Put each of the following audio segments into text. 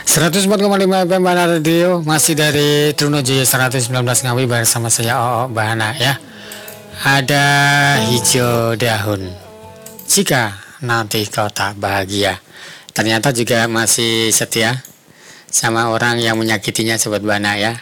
104,5 FM Bahana Radio, masih dari Trunojoyo 119 Ngawi bersama saya OO Bahana ya. Ada hijau daun jika nanti kau tak bahagia. Ternyata juga masih setia sama orang yang menyakitinya, Sobat Bahana ya.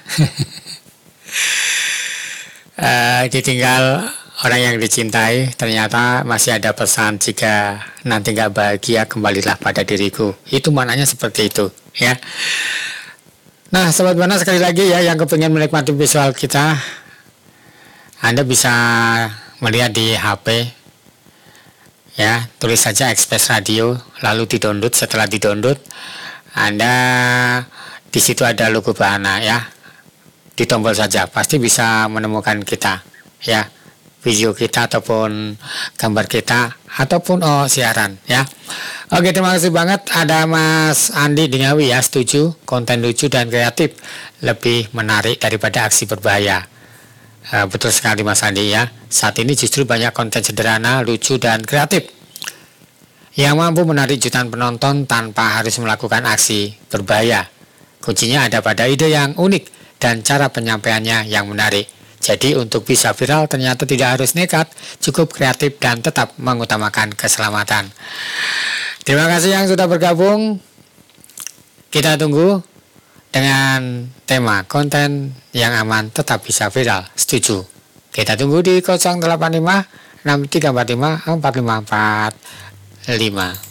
Ditinggal orang yang dicintai, ternyata masih ada pesan, jika nanti gak bahagia kembalilah pada diriku. Itu maknanya seperti itu ya. Nah, Sobat Bahana, sekali lagi ya, yang kepingin menikmati visual kita, Anda bisa melihat di HP ya, tulis saja Express Radio lalu di-download. Setelah di-download, Anda di situ ada logo Bahana ya, di tombol saja pasti bisa menemukan kita ya, video kita ataupun gambar kita ataupun siaran ya. Oke, terima kasih banget. Ada Mas Andi di Ngawi ya, setuju, konten lucu dan kreatif lebih menarik daripada aksi berbahaya. Betul sekali Mas Andi ya. Saat ini justru banyak konten sederhana, lucu dan kreatif yang mampu menarik jutaan penonton tanpa harus melakukan aksi berbahaya. Kuncinya ada pada ide yang unik dan cara penyampaiannya yang menarik. Jadi untuk bisa viral ternyata tidak harus nekat, cukup kreatif dan tetap mengutamakan keselamatan. Terima kasih yang sudah bergabung. Kita tunggu dengan tema konten yang aman tetap bisa viral. Setuju? Kita tunggu di 085 6345 4545.